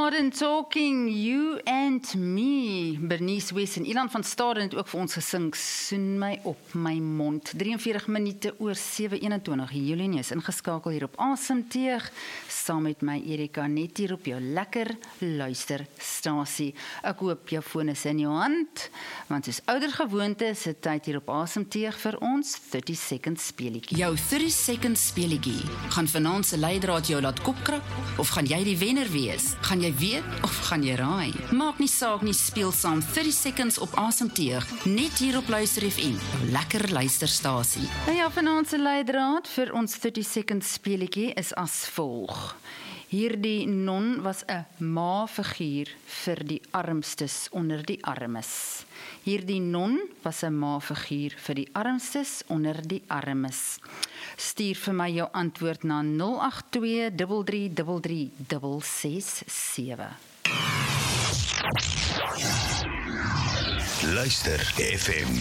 Modern Talking, You and Me. Bernice West en Ilan van Staden het ook vir ons gesing, Soen my op my mond. 43 minute oor 7:21. Julie is ingeskakel hier op Asemteug, saam met my Erika, net hier op jou lekker luisterstasie. Ek hoop jou foon is in jou hand, want soos ouder gewoonte is dit tyd hier op Asemteug vir ons 30 seconds speelietjie. Jou 30 seconds speelietjie. Gaan vanaand se leidraad jou laat kopkrap, of gaan jy die wenner wees? Gaan jy weet of gaan jy raai? Maak nie saak nie, speel saam 30 seconds op Asemteug, net hier op Luister FM, jou lekker luisterstasie. Nou ja, vanaand se leidraad vir ons 30 seconds speelietjie is as volg. Hierdie non was 'n ma-figuur vir die armstes onder die armes. Hierdie non was 'n ma-figuur vir die armstes onder die armes. Stuur vir my jou antwoord na 082 3333 667. Luister FM.